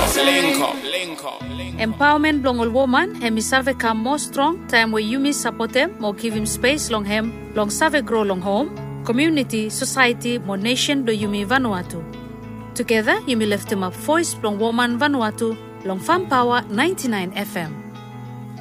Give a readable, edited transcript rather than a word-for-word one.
Empowerment blongol woman hemi save come more strong time where Yumi support him or give him space long him long save grow long home community society more nation do Yumi Vanuatu. Together Yumi lift him up voice long woman Vanuatu long Farm Power 99 FM.